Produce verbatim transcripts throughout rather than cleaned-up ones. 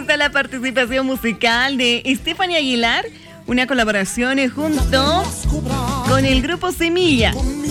está la participación musical de Stephanie Aguilar, una colaboración junto con el grupo Semilla.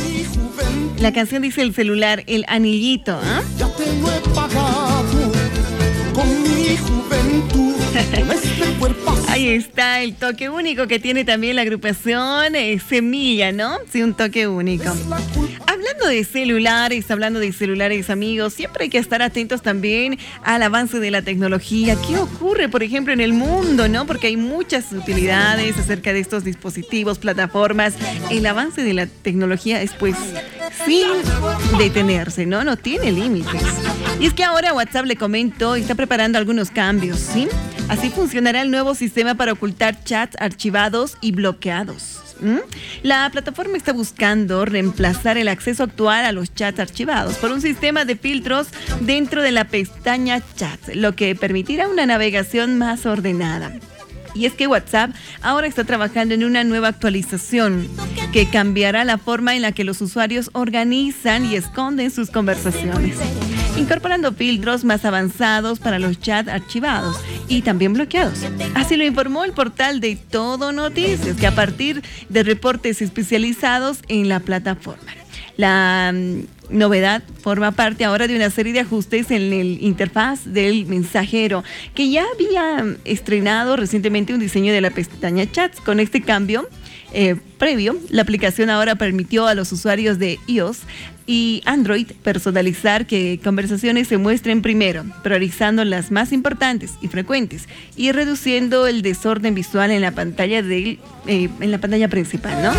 La canción dice El celular, el anillito, ¿eh? Ya te lo he pagado con mi juventud, con este cuerpazo. Ahí está el toque único que tiene también la agrupación eh, Semilla, ¿no? Sí, un toque único. Hablando de celulares, hablando de celulares, amigos, siempre hay que estar atentos también al avance de la tecnología. ¿Qué ocurre, por ejemplo, en el mundo, no? Porque hay muchas utilidades acerca de estos dispositivos, plataformas. El avance de la tecnología es, pues, sin detenerse, ¿no? No tiene límites. Y es que ahora WhatsApp, le comento, está preparando algunos cambios, ¿sí? Así funcionará el nuevo sistema para ocultar chats archivados y bloqueados. ¿Mm? La plataforma está buscando reemplazar el acceso actual a los chats archivados por un sistema de filtros dentro de la pestaña Chats, lo que permitirá una navegación más ordenada. Y es que WhatsApp ahora está trabajando en una nueva actualización que cambiará la forma en la que los usuarios organizan y esconden sus conversaciones, incorporando filtros más avanzados para los chats archivados y también bloqueados. Así lo informó el portal de Todo Noticias, que a partir de reportes especializados en la plataforma. La mm, novedad forma parte ahora de una serie de ajustes en el interfaz del mensajero, que ya había estrenado recientemente un diseño de la pestaña Chats. Con este cambio eh, previo, la aplicación ahora permitió a los usuarios de iOS y Android personalizar que conversaciones se muestren primero, priorizando las más importantes y frecuentes y reduciendo el desorden visual en la pantalla del, eh, en la pantalla principal, ¿no?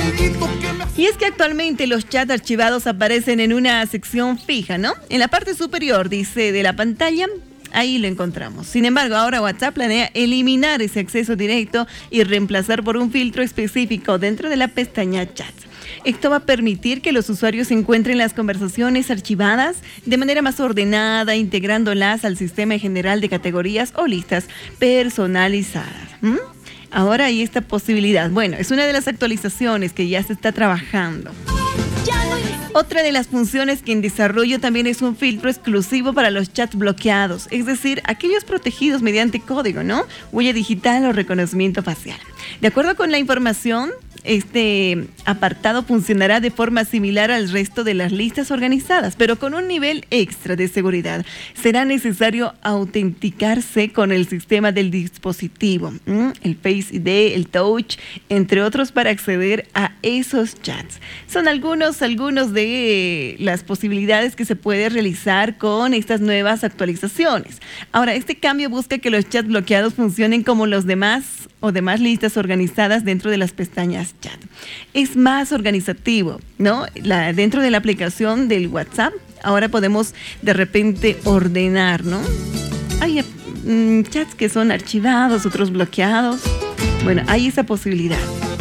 Y es que actualmente los chats archivados aparecen en una sección fija, ¿no? En la parte superior, dice, de la pantalla. Ahí lo encontramos. Sin embargo, ahora WhatsApp planea eliminar ese acceso directo y reemplazar por un filtro específico dentro de la pestaña Chats. Esto va a permitir que los usuarios encuentren las conversaciones archivadas de manera más ordenada, integrándolas al sistema general de categorías o listas personalizadas. ¿Mm? Ahora hay esta posibilidad. Bueno, es una de las actualizaciones que ya se está trabajando. Otra de las funciones que en desarrollo también es un filtro exclusivo para los chats bloqueados, es decir, aquellos protegidos mediante código, ¿no? Huella digital o reconocimiento facial. De acuerdo con la información, este apartado funcionará de forma similar al resto de las listas organizadas, pero con un nivel extra de seguridad. Será necesario autenticarse con el sistema del dispositivo, ¿m? el Face I D, el Touch, entre otros, para acceder a esos chats. Son algunos, algunos de las posibilidades que se puede realizar con estas nuevas actualizaciones. Ahora, este cambio busca que los chats bloqueados funcionen como los demás o demás listas organizadas dentro de las pestañas Chat. Es más organizativo, ¿no? La, dentro de la aplicación del WhatsApp, ahora podemos de repente ordenar, ¿no? Hay mm, chats que son archivados, otros bloqueados. Bueno, hay esa posibilidad.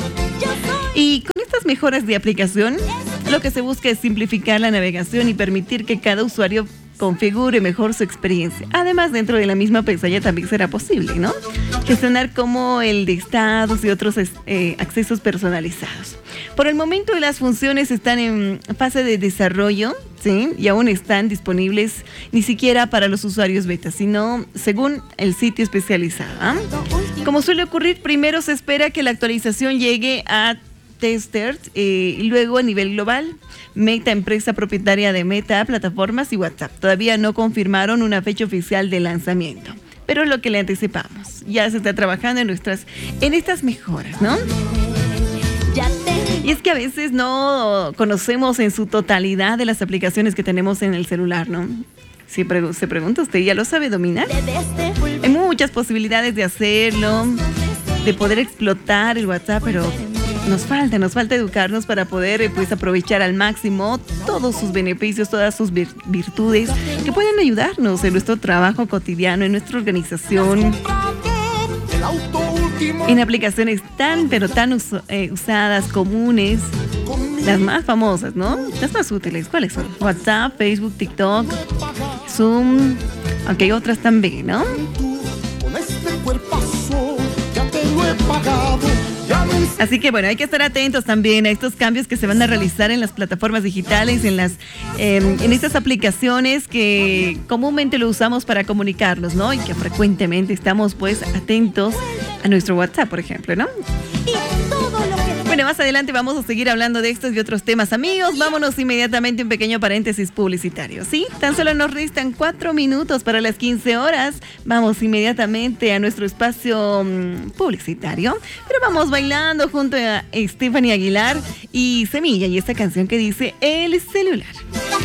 Y con estas mejoras de aplicación, lo que se busca es simplificar la navegación y permitir que cada usuario configure mejor su experiencia. Además, dentro de la misma pestaña también será posible, ¿no? Gestionar como el de estados y otros eh, accesos personalizados. Por el momento, las funciones están en fase de desarrollo, ¿sí? Y aún están disponibles ni siquiera para los usuarios beta, sino según el sitio especializado, ¿eh? Como suele ocurrir, primero se espera que la actualización llegue a testers eh, y luego a nivel global. Meta, empresa propietaria de Meta, plataformas y WhatsApp, todavía no confirmaron una fecha oficial de lanzamiento, pero lo que le anticipamos, ya se está trabajando en nuestras, en estas mejoras, ¿no? Y es que a veces no conocemos en su totalidad de las aplicaciones que tenemos en el celular, ¿no? Si pre- se pregunta, ¿usted ya lo sabe dominar? Hay muchas posibilidades de hacerlo, de poder explotar el WhatsApp, pero nos falta, nos falta educarnos para poder pues aprovechar al máximo todos sus beneficios, todas sus vir- virtudes que pueden ayudarnos en nuestro trabajo cotidiano, en nuestra organización, en aplicaciones tan pero tan us- eh, usadas, comunes, las más famosas, ¿no? Las más útiles, ¿cuáles son? WhatsApp, Facebook, TikTok, Zoom, aunque hay otras también, ¿no? Con este cuerpazo ya te lo he pagado. Así que bueno, hay que estar atentos también a estos cambios que se van a realizar en las plataformas digitales, en las eh, en estas aplicaciones que comúnmente lo usamos para comunicarnos, ¿no? Y que frecuentemente estamos pues atentos a nuestro WhatsApp, por ejemplo, ¿no? Bueno, más adelante vamos a seguir hablando de estos y otros temas, amigos. Vámonos inmediatamente a un pequeño paréntesis publicitario, ¿sí? Tan solo nos restan cuatro minutos para las quince horas. Vamos inmediatamente a nuestro espacio um, publicitario. Pero vamos bailando junto a Stephanie Aguilar y Semilla y esta canción que dice El Celular.